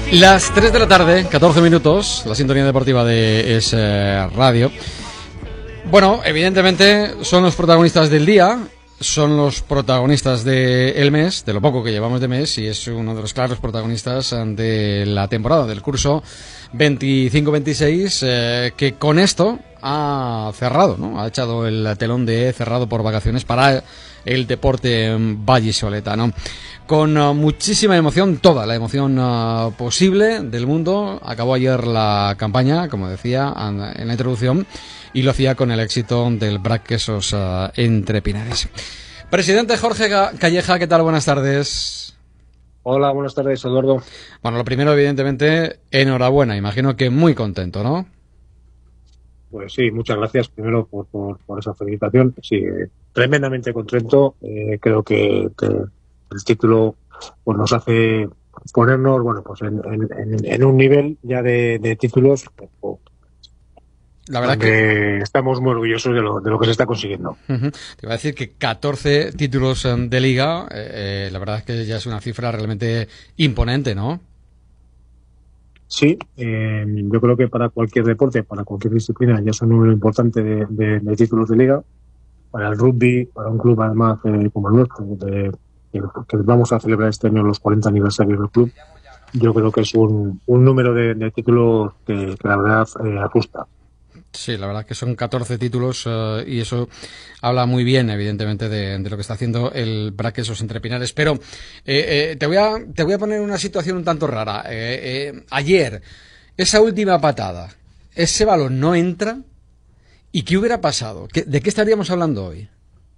Las 3 de la tarde, 14 minutos, la sintonía deportiva de Es Radio. Bueno, evidentemente son los protagonistas del día, son los protagonistas del mes, de lo poco que llevamos de mes, y es uno de los claros protagonistas de la temporada, del curso 25-26, que con esto ha cerrado, ¿no? Ha echado el telón de cerrado por vacaciones para el deporte vallisoletano. Con muchísima emoción, toda la emoción posible del mundo. Acabó ayer la campaña, como decía en la introducción, y lo hacía con el éxito del BRAC Quesos Entre Pinares. Presidente Jorge Calleja, ¿qué tal? Buenas tardes. Hola, buenas tardes, Eduardo. Bueno, lo primero, evidentemente, enhorabuena. Imagino que muy contento, ¿no? Pues sí, muchas gracias primero por esa felicitación. Sí, tremendamente contento. Creo que el título pues nos hace ponernos, bueno, pues en un nivel ya de títulos. La verdad que estamos muy orgullosos de lo que se está consiguiendo. Te iba a decir que 14 títulos de liga, la verdad es que ya es una cifra realmente imponente, ¿no? Sí, yo creo que para cualquier deporte, para cualquier disciplina, ya es un número importante de títulos de liga. Para el rugby, para un club además como el nuestro, que vamos a celebrar este año los 40 aniversarios del club, yo creo que es un número de títulos que la verdad asusta. Sí, la verdad que son 14 títulos y eso habla muy bien, evidentemente, de lo que está haciendo el BRAC Quesos Entre Pinares. Pero te voy a poner una situación un tanto rara. Ayer, esa última patada, ese balón no entra. ¿Y qué hubiera pasado? ¿De qué estaríamos hablando hoy?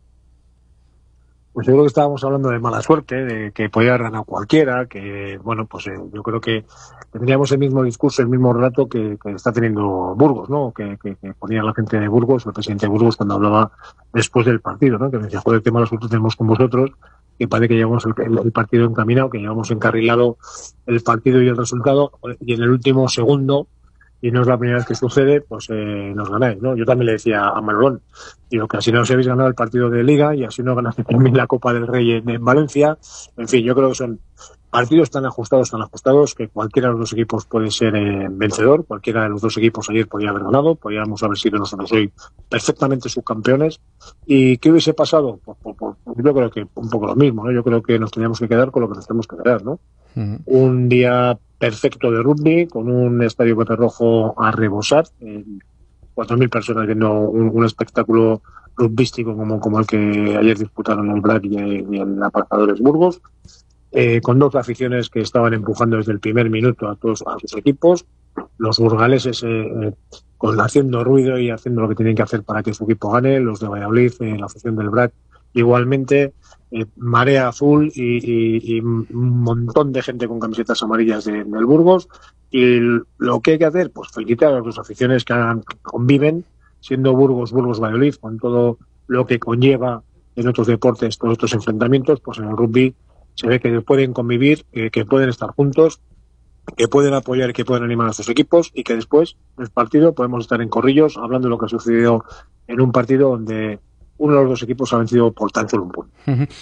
Pues yo creo que estábamos hablando de mala suerte, de que podía haber ganado cualquiera, que, bueno, pues yo creo que tendríamos el mismo discurso, el mismo relato que está teniendo Burgos, ¿no? Que ponía la gente de Burgos, el presidente de Burgos, cuando hablaba después del partido, ¿no? Que me decía, joder, qué mala suerte tenemos con vosotros, que parece que llevamos el partido encaminado, que llevamos encarrilado el partido y el resultado, y en el último segundo, y no es la primera vez que sucede, pues nos ganáis, ¿no? Yo también le decía a Manolón, digo que así no os habéis ganado el partido de Liga y así no ganaste también la Copa del Rey en Valencia. En fin, yo creo que son partidos tan ajustados, que cualquiera de los dos equipos puede ser vencedor, cualquiera de los dos equipos ayer podía haber ganado, podríamos haber sido nosotros hoy perfectamente subcampeones. ¿Y qué hubiese pasado? Pues yo creo que un poco lo mismo, ¿no? Yo creo que nos teníamos que quedar con lo que nos tenemos que quedar, ¿no? Un día perfecto de rugby, con un estadio Pepe-Rojo a rebosar, 4.000 personas viendo un espectáculo rugbístico como el que ayer disputaron el BRAC y el Apartadores Burgos, con dos aficiones que estaban empujando desde el primer minuto a sus equipos, los burgaleses haciendo ruido y haciendo lo que tienen que hacer para que su equipo gane, los de Valladolid, la afición del BRAC igualmente, marea azul y un montón de gente con camisetas amarillas del Burgos. Y lo que hay que hacer, pues felicitar a las dos aficiones que conviven, siendo Burgos Valladolid, con todo lo que conlleva en otros deportes todos estos enfrentamientos. Pues en el rugby se ve que pueden convivir, que pueden estar juntos, que pueden apoyar y que pueden animar a sus equipos, y que después del partido podemos estar en corrillos hablando de lo que ha sucedido en un partido donde uno de los dos equipos ha vencido por tan solo un punto.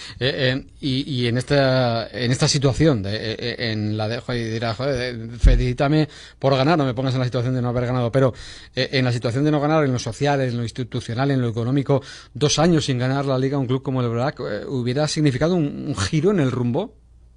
Y en esta situación, en la de, joder, dirás, joder, felicítame por ganar, no me pongas en la situación de no haber ganado, pero en la situación de no ganar, en lo social, en lo institucional, en lo económico, 2 años sin ganar la Liga, un club como el BRAC, ¿hubiera significado un giro en el rumbo?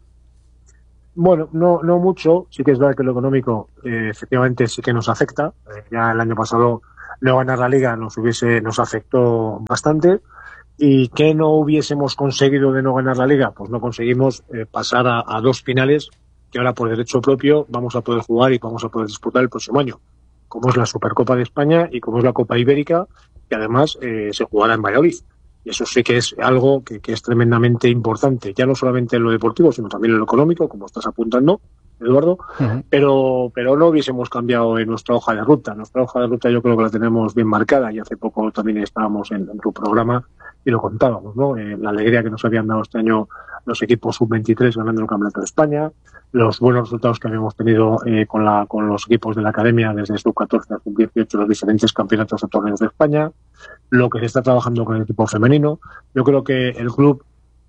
Bueno, no mucho. Sí que es verdad que lo económico efectivamente sí que nos afecta. Ya el año pasado no ganar la Liga nos afectó bastante. ¿Y qué no hubiésemos conseguido de no ganar la Liga? Pues no conseguimos pasar a 2 finales que ahora por derecho propio vamos a poder jugar y vamos a poder disputar el próximo año, como es la Supercopa de España y como es la Copa Ibérica, que además se jugará en Valladolid. Y eso sí que es algo que es tremendamente importante, ya no solamente en lo deportivo, sino también en lo económico, como estás apuntando, Eduardo. Pero no hubiésemos cambiado en nuestra hoja de ruta. Nuestra hoja de ruta yo creo que la tenemos bien marcada, y hace poco también estábamos en tu programa y lo contábamos, ¿no? La alegría que nos habían dado este año los equipos sub-23 ganando el Campeonato de España, los buenos resultados que habíamos tenido con los equipos de la Academia desde sub-14 a sub-18, los diferentes campeonatos o torneos de España, lo que se está trabajando con el equipo femenino. Yo creo que el club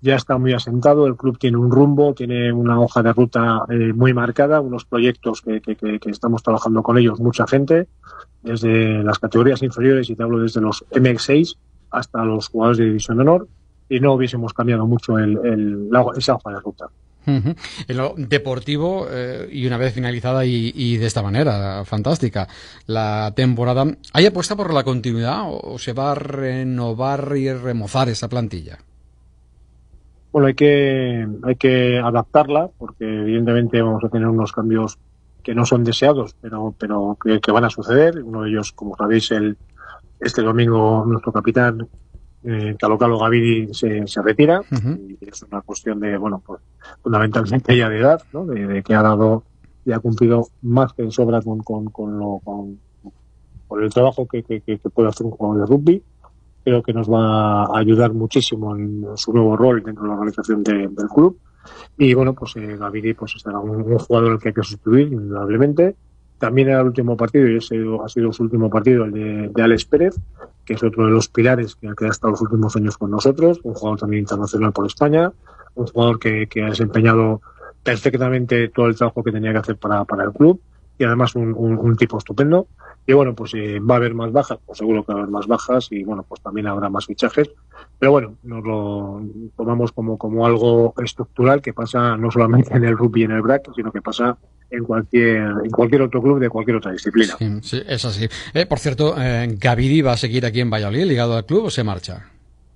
ya está muy asentado, el club tiene un rumbo, tiene una hoja de ruta muy marcada, unos proyectos que estamos trabajando con ellos, mucha gente, desde las categorías inferiores, y te hablo desde los MX6 hasta los jugadores de División de Honor, y no hubiésemos cambiado mucho esa hoja de ruta. En lo deportivo, y una vez finalizada y de esta manera, fantástica, la temporada, ¿hay apuesta por la continuidad o se va a renovar y remozar esa plantilla? Bueno, hay que adaptarla, porque evidentemente vamos a tener unos cambios que no son deseados, pero que van a suceder. Uno de ellos, como sabéis, este domingo nuestro capitán, Calo Gavidi, se retira. Y es una cuestión de, bueno, pues fundamentalmente ya de edad, ¿no? De que ha dado y ha cumplido más que en sobra con el trabajo que puede hacer un jugador de rugby. Creo que nos va a ayudar muchísimo en su nuevo rol dentro de la organización del club. Y bueno, pues Gavidi pues será un jugador al que hay que sustituir, indudablemente. También era el último partido, y ha sido su último partido, el de Alex Pérez, que es otro de los pilares que ha estado los últimos años con nosotros, un jugador también internacional por España, un jugador que ha desempeñado perfectamente todo el trabajo que tenía que hacer para el club, y además un tipo estupendo. Y bueno, pues va a haber más bajas, pues seguro que va a haber más bajas, y bueno, pues también habrá más fichajes. Pero bueno, nos lo tomamos como algo estructural que pasa no solamente en el rugby y en el BRAC, sino que pasa en cualquier otro club de cualquier otra disciplina. Sí, es así. Por cierto, ¿Gavidi va a seguir aquí en Valladolid, ligado al club, o se marcha?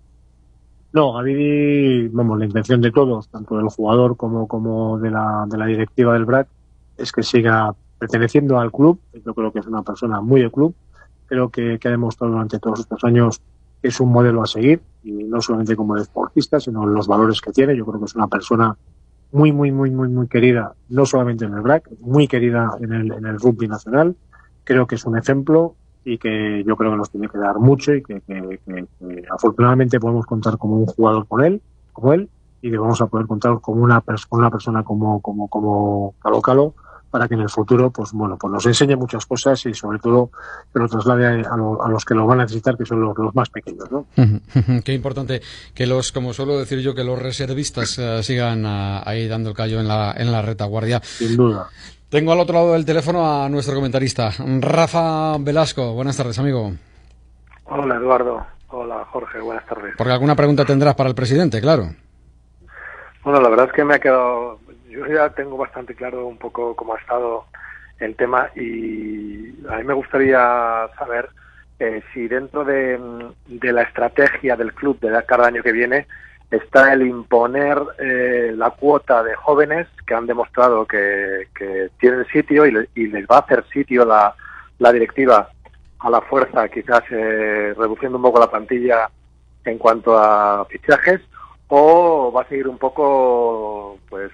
No, Gavidi, vamos, la intención de todos, tanto del jugador como de la directiva del BRAC, es que siga perteneciendo al club. Yo creo que es una persona muy del club. Creo que ha demostrado durante todos estos años que es un modelo a seguir, y no solamente como deportista, sino los valores que tiene. Yo creo que es una persona muy querida, no solamente en el BRAC, muy querida en el rugby nacional. Creo que es un ejemplo, y que yo creo que nos tiene que dar mucho, y que afortunadamente podemos contar como un jugador como él, y que vamos a poder contar como una persona como Calo, para que en el futuro, pues bueno, pues nos enseñe muchas cosas, y sobre todo que lo traslade a los que lo van a necesitar, que son los más pequeños, ¿no? Qué importante que como suelo decir yo, que los reservistas sigan ahí dando el callo en la retaguardia. Sin duda. Tengo al otro lado del teléfono a nuestro comentarista, Rafa Velasco. Buenas tardes, amigo. Hola, Eduardo. Hola, Jorge. Buenas tardes. Porque alguna pregunta tendrás para el presidente, claro. Bueno, la verdad es que me ha quedado... Yo ya tengo bastante claro un poco cómo ha estado el tema, y a mí me gustaría saber si dentro de la estrategia del club de cada año que viene está el imponer la cuota de jóvenes que han demostrado que tienen sitio, y les va a hacer sitio la directiva a la fuerza, quizás reduciendo un poco la plantilla en cuanto a fichajes, o va a seguir un poco, pues,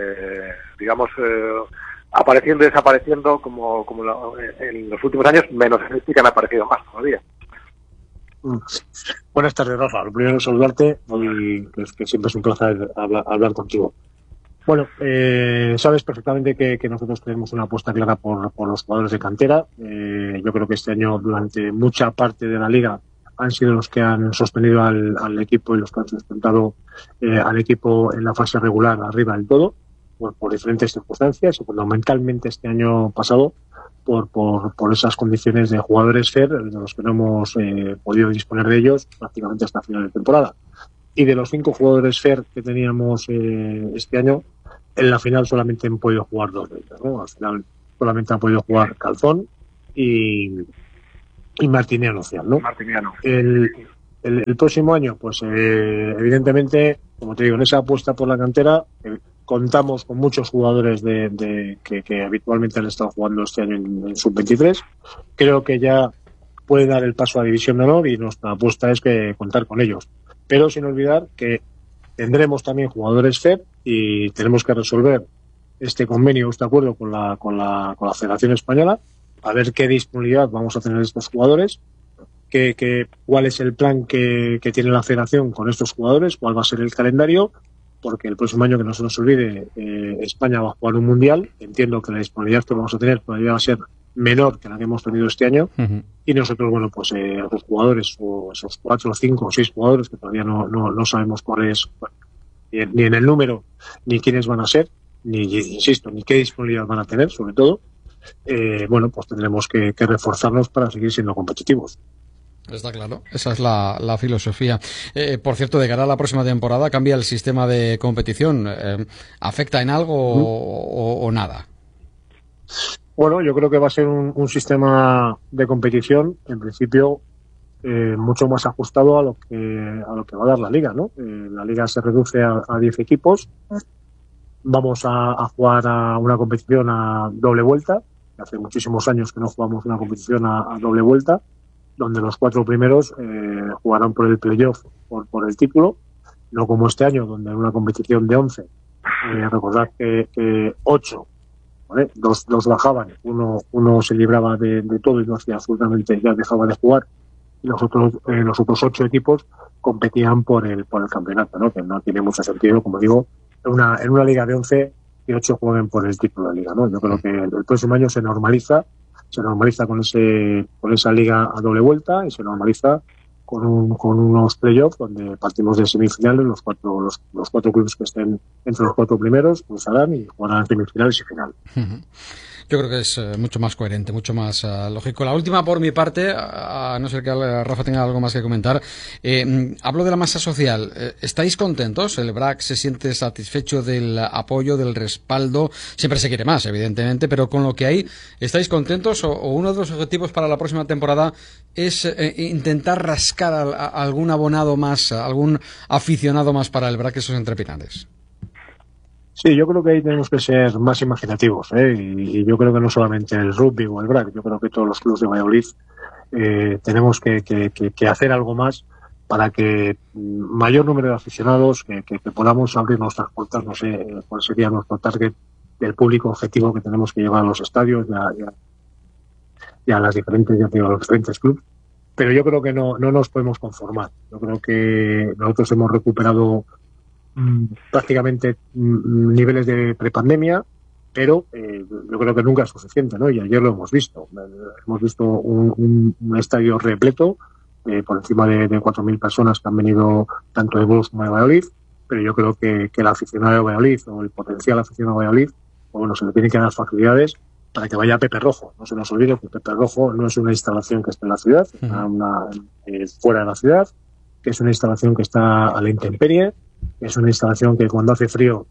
apareciendo y desapareciendo como en los últimos años, menos en este, que han aparecido más todavía. Buenas tardes, Rafa. Lo primero es saludarte, y que siempre es un placer hablar contigo. Bueno, sabes perfectamente que nosotros tenemos una apuesta clara por los jugadores de cantera. Yo creo que este año, durante mucha parte de la liga, han sido los que han sostenido al equipo, y los que han sustentado al equipo en la fase regular arriba del todo, por diferentes circunstancias, y fundamentalmente este año pasado por esas condiciones de jugadores FER, de los que no hemos podido disponer de ellos prácticamente hasta final de temporada. Y de los 5 jugadores FER que teníamos este año, en la final solamente han podido jugar 2 de ellos, ¿no? Al final solamente han podido jugar Calzón y Martiniano, ¿no? Martiniano. El próximo año, pues evidentemente, como te digo, en esa apuesta por la cantera, contamos con muchos jugadores que habitualmente han estado jugando este año en Sub-23. Creo que ya puede dar el paso a División de Honor, y nuestra apuesta es que contar con ellos. Pero sin olvidar que tendremos también jugadores FED, y tenemos que resolver este convenio, este acuerdo con la Federación Española, a ver qué disponibilidad vamos a tener de estos jugadores, cuál es el plan que tiene la Federación con estos jugadores, cuál va a ser el calendario, porque el próximo año, que no se nos olvide, España va a jugar un mundial. Entiendo que la disponibilidad que vamos a tener todavía va a ser menor que la que hemos tenido este año, y nosotros, bueno, pues esos jugadores, o esos 4, 5 o 6 jugadores que todavía no sabemos ni en el número, ni quiénes van a ser, ni, insisto, ni qué disponibilidad van a tener, sobre todo. Bueno, pues tendremos que reforzarnos para seguir siendo competitivos. Está claro, esa es la filosofía. Por cierto, de cara a la próxima temporada, ¿cambia el sistema de competición? ¿Afecta en algo o nada? Bueno, yo creo que va a ser un sistema de competición, en principio, mucho más ajustado a lo que va a dar la liga, ¿no? La liga se reduce a 10 equipos. Vamos a jugar a una competición a doble vuelta. Hace muchísimos años que no jugamos una competición a doble vuelta, donde los 4 primeros jugarán por el playoff, por el título, no como este año, donde en una competición de 11, recordad que 8, ¿vale? Dos bajaban, uno se libraba de todo y no hacía absolutamente, ya dejaba de jugar, y los otros 8 equipos competían por el campeonato, ¿no? Que no tiene mucho sentido, como digo, en una liga de 11 que 8 jueguen por el título de liga, ¿no? Yo creo que el próximo año se normaliza con esa liga a doble vuelta y se normaliza con unos playoffs donde partimos de semifinales, los cuatro clubes que estén entre los 4 primeros cruzarán y jugarán semifinales y final. Yo creo que es mucho más coherente, mucho más lógico. La última por mi parte, a no ser que Rafa tenga algo más que comentar, hablo de la masa social. ¿Estáis contentos? ¿El BRAC se siente satisfecho del apoyo, del respaldo? Siempre se quiere más, evidentemente, pero con lo que hay, ¿estáis contentos? ¿O uno de los objetivos para la próxima temporada es intentar rascar a algún abonado más, a algún aficionado más para el BRAC, esos entrepinares? Sí, yo creo que ahí tenemos que ser más imaginativos, y yo creo que no solamente el rugby o el BRAC, yo creo que todos los clubes de Valladolid tenemos que hacer algo más para que mayor número de aficionados, que podamos abrir nuestras puertas, no sé cuál sería nuestro target del público objetivo que tenemos que llevar a los estadios y a los diferentes clubes, pero yo creo que no nos podemos conformar. Yo creo que nosotros hemos recuperado prácticamente niveles de prepandemia, pero yo creo que nunca es suficiente, ¿no? Y ayer lo hemos visto. Hemos visto un estadio repleto, por encima de 4.000 personas que han venido tanto de Burgos como de Valladolid, pero yo creo que el aficionado de Valladolid o el potencial aficionado de Valladolid, bueno, se le tiene que dar facilidades para que vaya a Pepe Rojo. No se nos olvide que Pepe Rojo no es una instalación que esté en la ciudad, está fuera de la ciudad, que es una instalación que está a la intemperie, es una instalación que cuando hace frío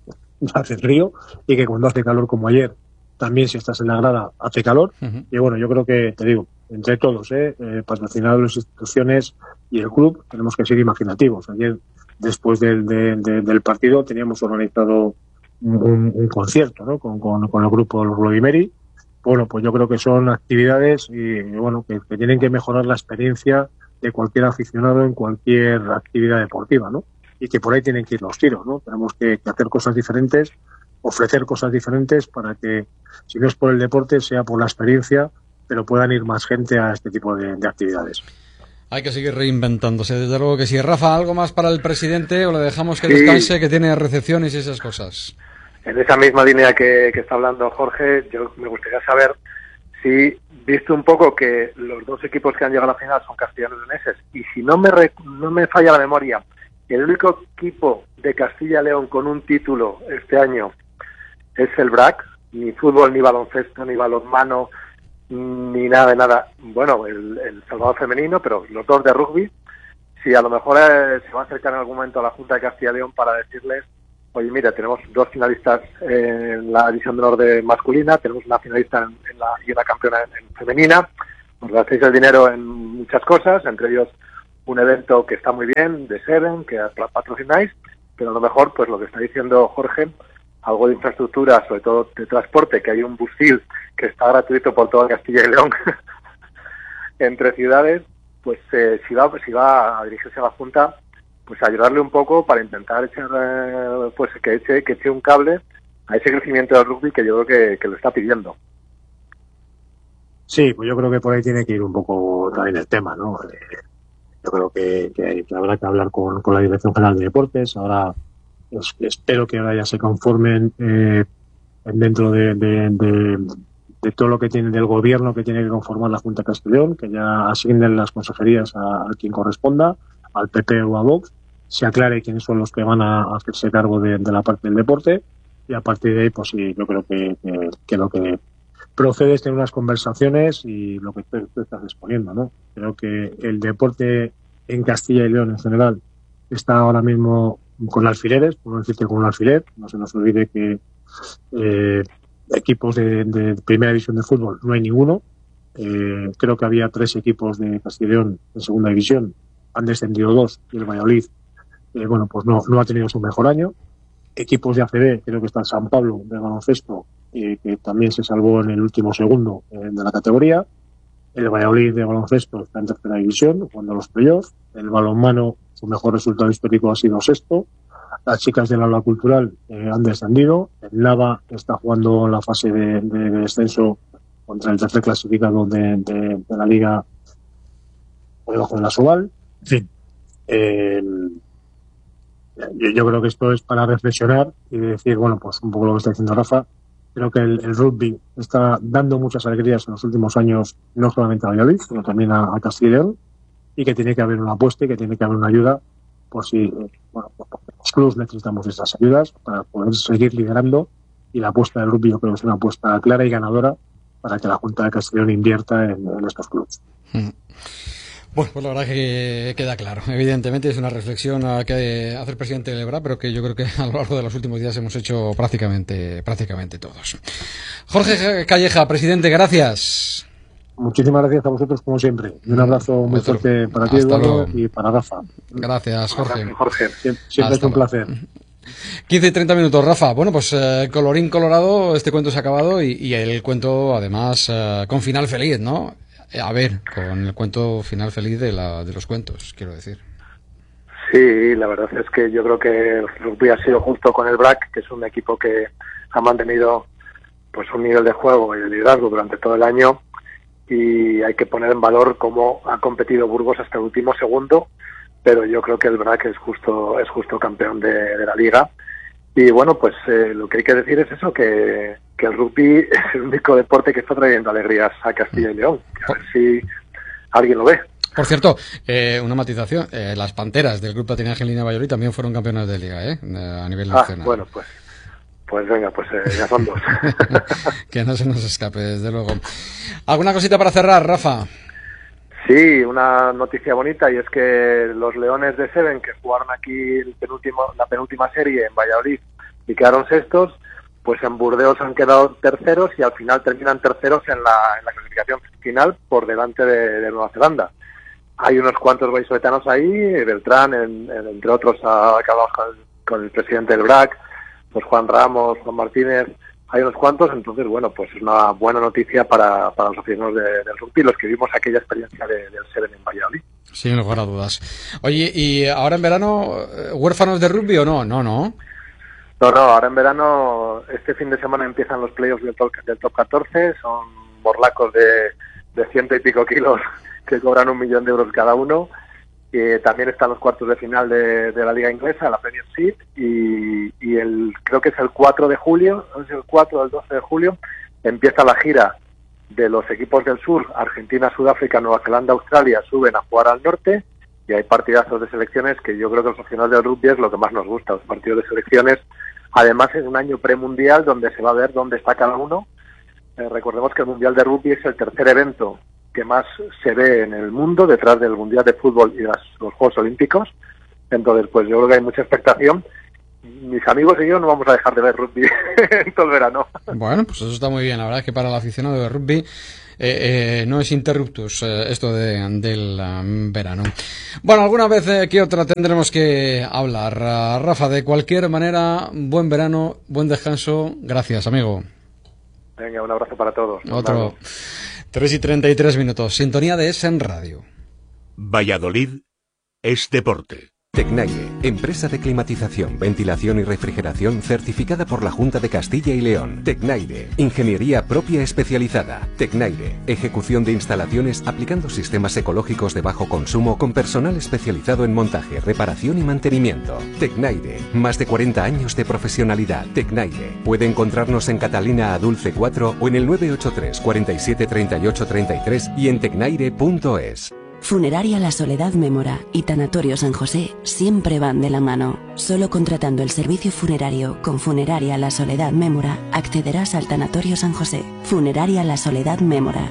y que cuando hace calor como ayer también, si estás en la grada, hace calor. Y bueno, yo creo que, te digo, entre todos, patrocinadores, instituciones y el club, tenemos que ser imaginativos. Ayer, después del partido, teníamos organizado un concierto, ¿no? con el grupo Los Bloody Mary. Bueno, pues yo creo que son actividades y bueno, que tienen que mejorar la experiencia de cualquier aficionado en cualquier actividad deportiva, ¿no? Y que por ahí tienen que ir los tiros, ¿no? Tenemos que hacer cosas diferentes, ofrecer cosas diferentes para que, si no es por el deporte, sea por la experiencia, pero puedan ir más gente a este tipo de actividades. Hay que seguir reinventándose, desde luego que sí. Rafa, ¿algo más para el presidente o le dejamos que descanse, que tiene recepciones y esas cosas? En esa misma línea que está hablando Jorge, yo me gustaría saber si, visto un poco que los 2 equipos que han llegado a la final son castellanos-leoneses, y si no me falla la memoria, el único equipo de Castilla y León con un título este año es el BRAC, ni fútbol, ni baloncesto, ni balonmano, ni nada de nada. Bueno, el Salvador femenino, pero los 2 de rugby. Si a lo mejor se va a acercar en algún momento a la Junta de Castilla y León para decirles, oye, mira, tenemos 2 finalistas en la división de honor de masculina, tenemos una finalista y una campeona en femenina, nos gastéis el dinero en muchas cosas, entre ellos un evento que está muy bien, de Seven, que patrocináis, pero a lo mejor, pues lo que está diciendo Jorge, algo de infraestructura, sobre todo de transporte, que hay un busil que está gratuito por toda Castilla y León entre ciudades, pues si va a dirigirse a la Junta, pues ayudarle un poco para intentar echar, pues que eche un cable a ese crecimiento del rugby que yo creo que lo está pidiendo. Sí, pues yo creo que por ahí tiene que ir un poco también el tema, ¿no? Yo creo que habrá que hablar con la Dirección General de Deportes. Ahora espero que ahora ya se conformen dentro de todo lo que tiene del gobierno que tiene que conformar la Junta de Castilla y León, que ya asignen las consejerías a quien corresponda, al PP o a Vox, se aclare quiénes son los que van a hacerse cargo de la parte del deporte, y a partir de ahí, pues sí, yo creo que lo que procede es tener unas conversaciones y lo que tú estás exponiendo, ¿no? Creo que el deporte en Castilla y León en general está ahora mismo con alfileres, por no decirte con un alfiler. No se nos olvide que equipos de primera división de fútbol no hay ninguno. Creo que había 3 equipos de Castilla y León en segunda división, han descendido 2 y el Valladolid pues no ha tenido su mejor año. Equipos de ACB, creo que está el San Pablo de baloncesto, que también se salvó en el último segundo de la categoría. El Valladolid de baloncesto está en tercera división, jugando los playoffs. El balonmano, su mejor resultado histórico ha sido sexto. Las chicas del aula cultural han descendido. El Nava está jugando en la fase de descenso contra el tercer clasificado de la liga por debajo de la Sobal. En fin, yo creo que esto es para reflexionar y decir, bueno, pues un poco lo que está diciendo Rafa. Creo que el rugby está dando muchas alegrías en los últimos años, no solamente a Valladolid, sino también a Castilla y León, y que tiene que haber una apuesta y que tiene que haber una ayuda por si, los clubes necesitamos esas ayudas para poder seguir liderando, y la apuesta del rugby yo creo que es una apuesta clara y ganadora para que la Junta de Castilla y León invierta en estos clubes. Bueno, pues la verdad que queda claro. Evidentemente es una reflexión que hace el presidente del EBRA, pero que yo creo que a lo largo de los últimos días hemos hecho prácticamente todos. Jorge Calleja, presidente, gracias. Muchísimas gracias a vosotros, como siempre. Y un abrazo muy fuerte para ti, Eduardo, y para Rafa. Gracias, Jorge. Siempre es un placer. 15 y 30 minutos, Rafa. Bueno, pues colorín colorado, este cuento se ha acabado y el cuento, además, con final feliz, ¿no? A ver, con el cuento final feliz de los cuentos, quiero decir. Sí, la verdad es que yo creo que el rugby ha sido justo con el BRAC, que es un equipo que ha mantenido pues un nivel de juego y de liderazgo durante todo el año, y hay que poner en valor cómo ha competido Burgos hasta el último segundo, pero yo creo que el BRAC es justo campeón de la liga. Y bueno, pues lo que hay que decir es eso, que el rugby es el único deporte que está trayendo alegrías a Castilla y León. A ver si alguien lo ve. Por cierto, una matización, las Panteras del Club Patinaje en Línea Valladolid también fueron campeonas de liga, a nivel nacional. Bueno, pues venga, ya son 2. Que no se nos escape, desde luego. ¿Alguna cosita para cerrar, Rafa? Sí, una noticia bonita, y es que los Leones de Seven, que jugaron aquí la penúltima serie en Valladolid y quedaron sextos, pues en Burdeos han quedado terceros y al final terminan terceros en la clasificación final por delante de Nueva Zelanda. Hay unos cuantos vallisoletanos ahí, Beltrán, entre otros, acabamos con el presidente del BRAC, pues Juan Ramos, Juan Martínez. Hay unos cuantos, entonces, bueno, pues es una buena noticia para los aficionados del rugby, los que vimos aquella experiencia del Seven en Valladolid. Sin lugar a dudas. Oye, ¿y ahora en verano, huérfanos de rugby o no? No, ahora en verano, este fin de semana empiezan los playoffs del top 14, son morlacos de 100 y pico kilos que cobran 1 millón de euros cada uno. También están los cuartos de final de la Liga Inglesa, la Premiership, y creo que es el 4 de julio, no sé si el 4 o el 12 de julio, empieza la gira de los equipos del sur, Argentina, Sudáfrica, Nueva Zelanda, Australia, suben a jugar al norte, y hay partidazos de selecciones que yo creo que los aficionados del rugby es lo que más nos gusta, los partidos de selecciones. Además es un año premundial donde se va a ver dónde está cada uno. Recordemos que el Mundial de Rugby es el tercer evento que más se ve en el mundo, detrás del Mundial de Fútbol y los Juegos Olímpicos. Entonces, pues yo creo que hay mucha expectación. Mis amigos y yo no vamos a dejar de ver rugby en todo el verano. Bueno, pues eso está muy bien. La verdad es que para el aficionado de rugby no es interruptus esto del verano. Bueno, alguna vez que otra tendremos que hablar. Rafa, de cualquier manera, buen verano, buen descanso. Gracias, amigo. Venga, un abrazo para todos. Otro. 3 y 33 minutos. Sintonía de Essen Radio. Valladolid es deporte. Tecnaire, empresa de climatización, ventilación y refrigeración certificada por la Junta de Castilla y León. Tecnaire, ingeniería propia especializada. Tecnaire, ejecución de instalaciones aplicando sistemas ecológicos de bajo consumo con personal especializado en montaje, reparación y mantenimiento. Tecnaire, más de 40 años de profesionalidad. Tecnaire, puede encontrarnos en Catalina Adulce 4 o en el 983 47 38 33 y en tecnaire.es. Funeraria La Soledad Mémora y Tanatorio San José siempre van de la mano. Solo contratando el servicio funerario con Funeraria La Soledad Mémora accederás al Tanatorio San José. Funeraria La Soledad Mémora,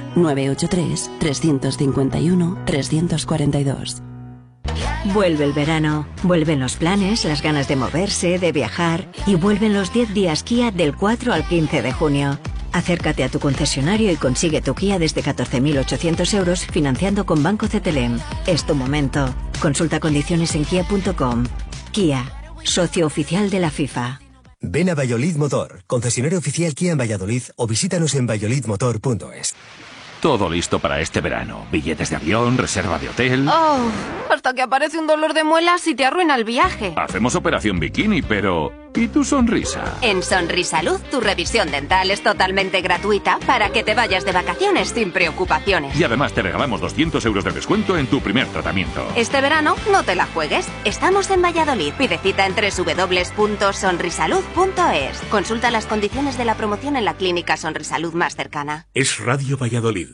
983-351-342. Vuelve el verano, vuelven los planes, las ganas de moverse, de viajar y vuelven los 10 días Kia del 4 al 15 de junio. Acércate a tu concesionario y consigue tu Kia desde 14.800 euros financiando con Banco CTLM. Es tu momento. Consulta condiciones en kia.com. Kia, socio oficial de la FIFA. Ven a Valladolid Motor, concesionario oficial Kia en Valladolid o visítanos en valladolidmotor.es. Todo listo para este verano. Billetes de avión, reserva de hotel... Oh, hasta que aparece un dolor de muelas y te arruina el viaje. Hacemos operación bikini, pero... ¿y tu sonrisa? En Sonrisalud, tu revisión dental es totalmente gratuita para que te vayas de vacaciones sin preocupaciones. Y además te regalamos 200 euros de descuento en tu primer tratamiento. Este verano no te la juegues. Estamos en Valladolid. Pide cita en www.sonrisalud.es. Consulta las condiciones de la promoción en la clínica Sonrisalud más cercana. Es Radio Valladolid,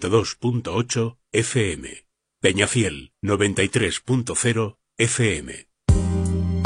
102.8 FM. Peñafiel, 93.0 FM.